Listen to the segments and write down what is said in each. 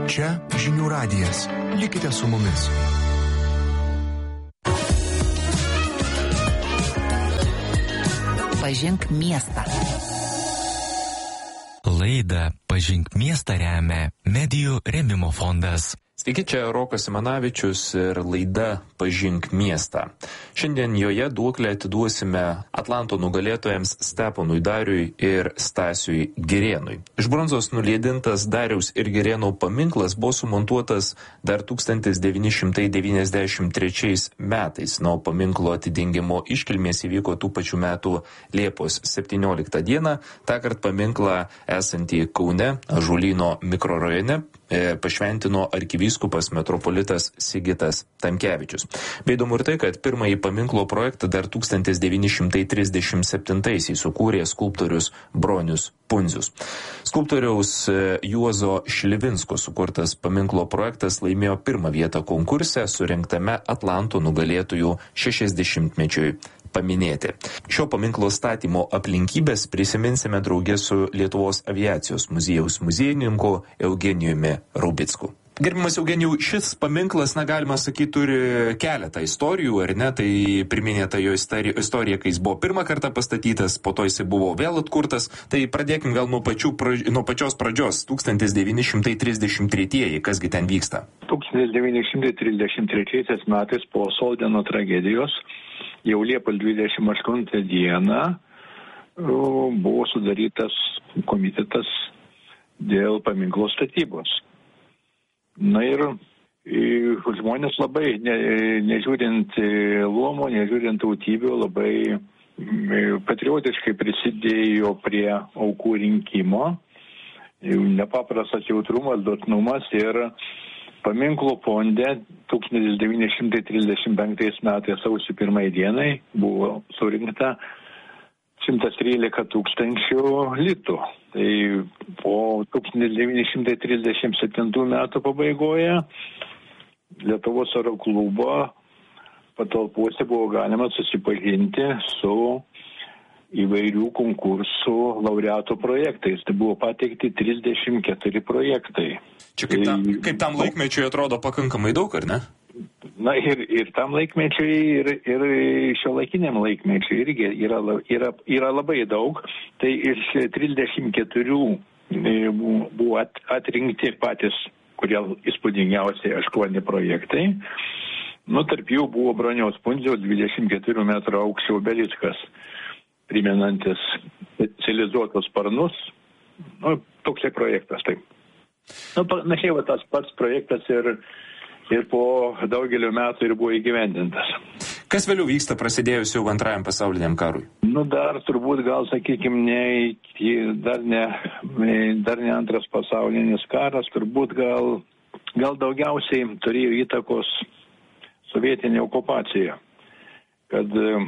Čia Žinių radijas. Likite su mumis. Pažink miestą. Laidą Pažink miestą remia Medijų rėmimo fondas. Sveiki, čia Rokas Simanavičius ir laida Pažink miestą. Šiandien joje duoklę atiduosime Atlanto nugalėtojams Steponui Dariui ir Stasiui Girėnui. Iš bronzos nuliedintas Dariaus ir Girėno paminklas buvo sumontuotas dar 1993 metais. Nuo paminklo atidengimo iškilmės įvyko tų pačių metų Liepos 17 dieną. Tąkart paminklą esantį Kaune, Ąžuolyno mikrorajone, pašventino arkivyskupas metropolitas Sigitas Tamkevičius. Bei įdomu ir tai, kad pirmąjį paminklo projektą dar 1937 sukūrė skulptorius Bronius Pundzius. Skulptoriaus Juozo Šlivinsko sukurtas paminklo projektas laimėjo pirmą vietą konkurse surinktame Atlanto nugalėtojų 60-mečiui paminėti. Šio paminklo statymo aplinkybės prisiminsime draugė su Lietuvos aviacijos muziejaus muziejininku Eugenijumi Raubicku. Gerbiamas Eugenijau, šis paminklas, galima sakyti, turi keletą istorijų, ar ne? Tai priminėta jo istorija, kai jis buvo pirmą kartą pastatytas, po to jis buvo vėl atkurtas. Tai pradėkim gal nuo pačios pradžios, 1933, kasgi ten vyksta? 1933 metais po Soldino tragedijos, jau Liepos 28 dieną buvo sudarytas komitetas dėl paminklo statybos. Na ir žmonės labai, nežiūrint luomo, nežiūrint tautybių, labai patriotiškai prisidėjo prie aukų rinkimo. Nepaprastas jautrumas, dosnumas ir paminklo fonde 1935 metais sausio 1 dienai buvo surinkta 113 000 litų. Tai po 1937 metų pabaigoje Lietuvos oro klubo patalpose buvo galima susipažinti su įvairių konkursų laureatų projektais. Tai buvo pateikti 34 projektai. Čia kaip tam laikmečiui atrodo pakankamai daug, ar ne? Na ir tam laikmečiui, ir šiuolaikiniam laikmečiui irgi yra labai daug. Tai iš 34 buvo atrinkti patys, kurie įspūdingiausiai 8 projektai. Tarp jų buvo Broniaus Pundziaus 24 metrų aukščio obeliskas, primenantis civilizuotus sparnus. Toksai projektas, taip. Panašiai tas pats projektas ir po daugelio metų ir buvo įgyvendintas. Kas vėliau vyksta prasidėjus jau Antrajam pasauliniam karui? Dar turbūt gal, sakykime, dar ne Antras pasaulinis karas, turbūt gal daugiausiai turėjo įtakos sovietinė okupacija. Kad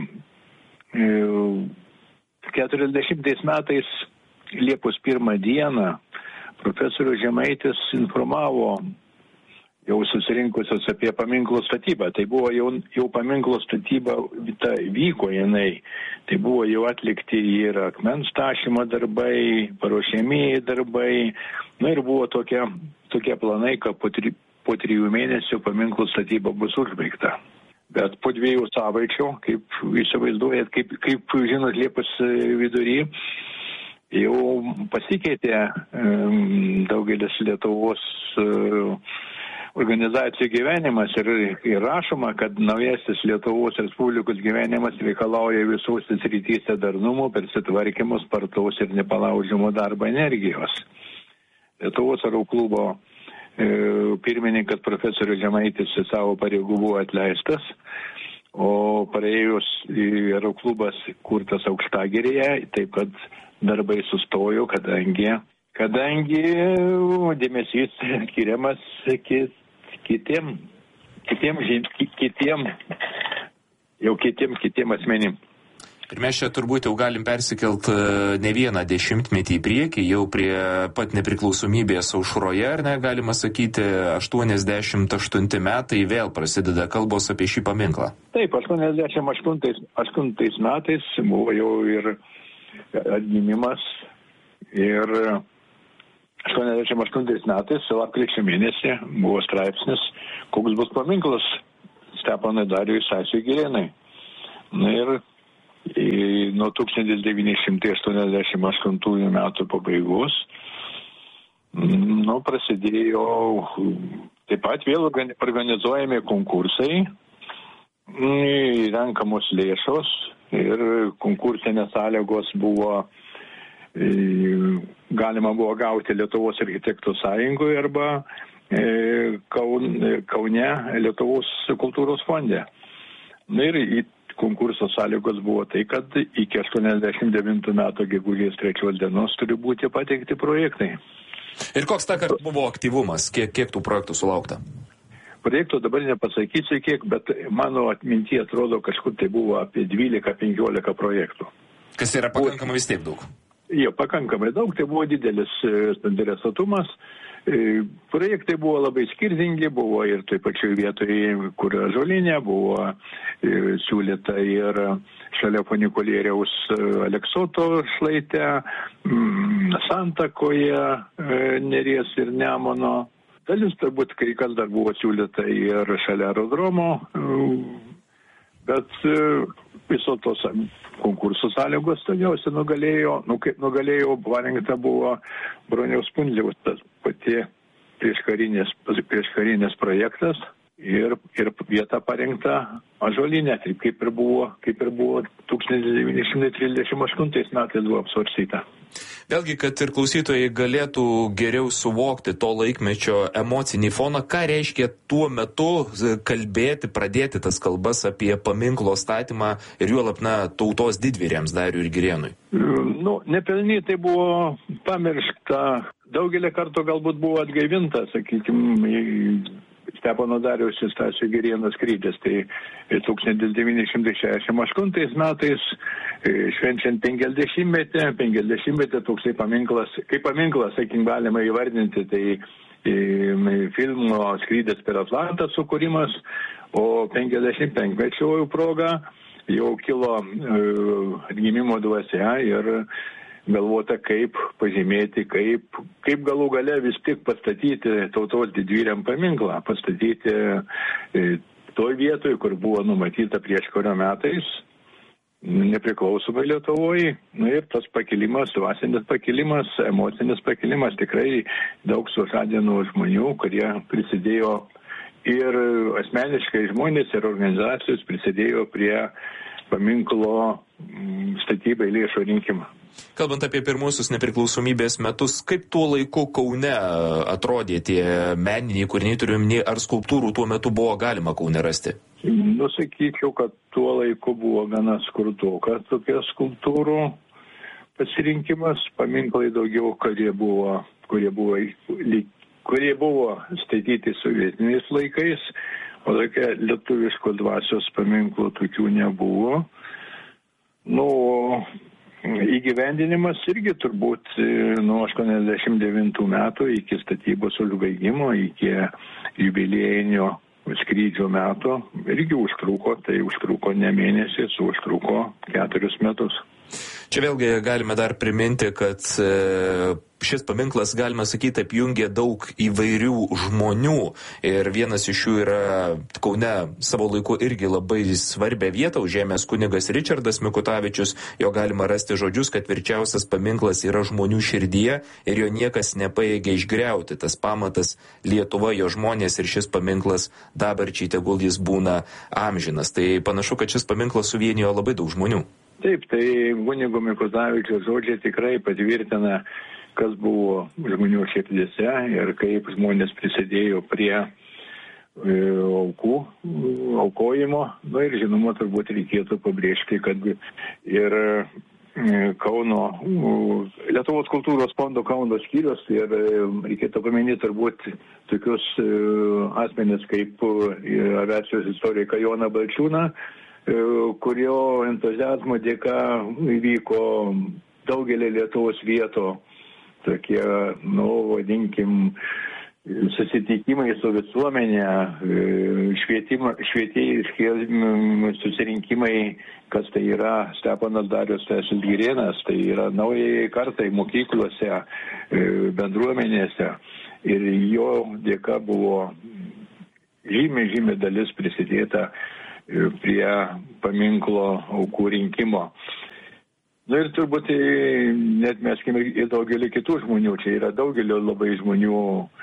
40 metais Liepos 1 dieną profesorius Žemaitis informavo jau susirinkusios apie paminklo statybą. Tai buvo jau paminklo statyba vyko jinai. Tai buvo jau atlikti ir akmens tašymo darbai, paruošiamieji darbai. Ir buvo tokie planai, kad po 3 mėnesių paminklo statyba bus užbaigta. Bet po 2 savaičių, kaip įsivaizduojat, kaip žinot, Liepos vidury, jau pasikeitė daugelis Lietuvos organizacijų gyvenimas ir rašoma, kad naujasis Lietuvos Respublikos gyvenimas reikalauja visose srityse darnumo, persitvarkymo, spartaus ir nepalaužiamo darbo energijos. Lietuvos oro klubo pirmininkas profesorius Žemaitis į savo pareigų buvo atleistas, o praėjus oro klubas kurtas Aukštagirėje, taip kad darbai sustojo, kadangi dėmesys skiriamas kitiem asmenim. Ir mes čia turbūt jau galim persikelti ne vieną dešimtmetį į priekį, jau prie pat nepriklausomybės aušroje, ar ne, galima sakyti, 88 metai vėl prasideda kalbos apie šį paminklą. Taip, 88 metais buvo jau ir atgimimas ir 88 metais, lapkričio mėnesį, buvo straipsnis, koks bus paminklas Steponui Darijui Stasiui Girėnui. Na ir nuo 1988 metų pabaigos prasidėjo taip pat vėl organizuojami konkursai, renkamos lėšos ir konkursinės sąlygos buvo, galima buvo gauti Lietuvos architektų sąjungoje arba Kaune Lietuvos kultūros fonde. Ir konkurso sąlygos buvo tai, kad iki 89 metų gegužės 3 dienos turi būti pateikti projektai. Ir koks tą kartą buvo aktyvumas? Kiek tų projektų sulaukta? Projektų dabar nepasakysiu kiek, bet mano atmintyje atrodo kažkur tai buvo apie 12-15 projektų. Kas yra pakankamai vis tiek daug? Jo, pakankamai daug, tai buvo didelis interesatumas. Projektai buvo labai skirtingi, buvo ir toj pačioj vietoje, kur ąžuolinė, buvo siūlyta ir šalia funikulieriaus Aleksoto šlaite, Santakoje, Neries ir Nemuno. Dalis turbūt kai kas dar buvo siūlyta ir šalia aerodromo, bet viso tos konkursų sąlygos daugiausiai nugalėjo, parinkta buvo Broniaus Pundziaus tas pati prieškarinės projektas ir vieta parinkta ąžuolinė, taip kaip ir buvo 1938 metais buvo apsvarstyta. Vėlgi, kad ir klausytojai galėtų geriau suvokti to laikmečio emocinį foną, ką reiškia tuo metu kalbėti, pradėti tas kalbas apie paminklo statymą ir juolab tautos didvyriams Dariui ir Girėnui? Nepelnytai buvo pamiršta, daugelį kartų galbūt buvo atgaivinta, sakykime, Stepono Dariaus ir Stasio Girėno skrydis. Tai 1968 metais, švenčiant 50-metį toksai paminklas, kaip paminklas, sakykim, galima įvardinti, tai filmo Skrydis per Atlantą sukūrimas, o 55-mečio proga jau kilo atgimimo dvasia ir galvota, kaip pažymėti, kaip galų gale vis tik pastatyti tautos didvyriam paminklą, pastatyti toj vietoj, kur buvo numatyta prieškario metais, nepriklausomai Lietuvoje. Ir tas pakilimas, dvasinis pakilimas, emocinis pakilimas tikrai daug sužadino žmonių, kurie prisidėjo ir asmeniškai žmonės ir organizacijos prisidėjo prie paminklo statybai lėšų rinkimą. Kalbant apie pirmuosius nepriklausomybės metus, kaip tuo laiku Kaune atrodė tie meniniai kūriniai, ar skulptūrų tuo metu buvo galima Kaune rasti? Sakyčiau, kad tuo laiku buvo gana skurdokas tokia skulptūrų pasirinkimas, paminklai daugiau, kurie buvo statyti sovietiniais laikais, o tokia lietuviško dvasios paminklų tokių nebuvo. Įgyvendinimas irgi turbūt nuo 89 metų iki statybos užbaigimo, iki jubiliejinio skrydžio metų irgi užtruko ne mėnesis, užtruko 4 metus. Čia vėlgi galime dar priminti, kad šis paminklas, galima sakyti, apjungia daug įvairių žmonių ir vienas iš jų yra Kaune savo laiku irgi labai svarbią vietą užėmęs kunigas Ričardas Mikutavičius. Jo galima rasti žodžius, kad tvirčiausias paminklas yra žmonių širdyje ir jo niekas nepajėgia išgriauti. Tas pamatas Lietuva, jo žmonės ir šis paminklas dabarčiai tegul jis būna amžinas. Tai panašu, kad šis paminklas suvienijo labai daug žmonių. Taip, tai kunigo Mikutavičiaus žodžiai tikrai patvirtina, kas buvo žmonių širdėse ir kaip žmonės prisidėjo prie aukojimo. Ir žinoma, turbūt reikėtų pabrėžti, kad ir Lietuvos kultūros fondo Kauno skyrius ir reikėtų paminėti turbūt tokius asmenis kaip aviacijos istoriką Joną Balčiūną, kurio entuziazmo dėka įvyko daugelį Lietuvos vietų tokie, vadinkim, susitikimai su visuomenė, švietėjiški susirinkimai, kas tai yra Steponas Darius Tesis Girėnas, tai yra naujai kartai mokyklose, bendruomenėse. Ir jo dėka buvo žymiai dalis prisidėta prie paminklo aukų rinkimo. Na ir turbūt net meskime ir daugelį kitų žmonių. Čia yra daugelio labai žmonių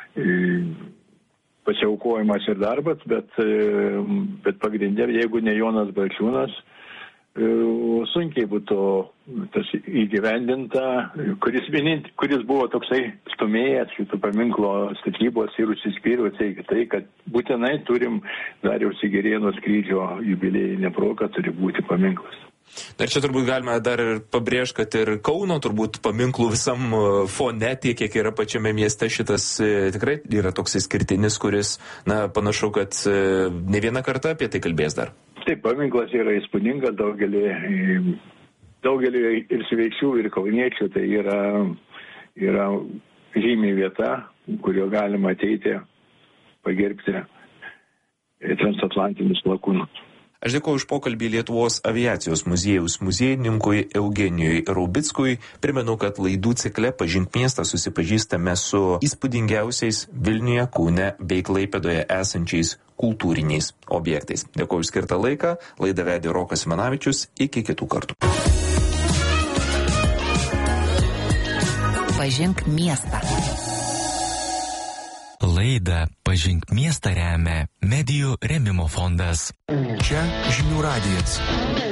pasiaukojimas ir darbas, bet pagrindė, jeigu ne Jonas Balčiūnas, sunkiai būtų tas įgyvendinta, kuris buvo toksai stumėjęs šitų paminklo statybos ir užsispyrė tai, kad būtinai turim Dariaus Girėno skrydžio jubiliejinę progą turi būti paminklas. Dar čia turbūt galime dar ir pabrėžti, kad ir Kauno turbūt paminklų visam fone, tiek kiek yra pačiame mieste, šitas tikrai yra toks išskirtinis, kuris, panašu, kad ne vieną kartą apie tai kalbės dar. Taip, paminklas yra įspūdingas daugelį ir svečių, ir kauniečių, tai yra žymiai vieta, kurio galima ateiti, pagerbti transatlantinius lakūnus. Aš dėkoju už pokalbį Lietuvos aviacijos muziejaus muziejininkui Eugenijui Raubickui. Primenu, kad laidų cikle Pažink miestą susipažįstame su įspūdingiausiais Vilniuje, Kaune bei Klaipėdoje esančiais kultūriniais objektais. Dėkoju už skirtą laiką. Laidą vedė Rokas Simanavičius. Iki kitų kartų. Pažink miestą. Laidą Pažink miestą remia Medijų rėmimo fondas. Čia Žinių radijas.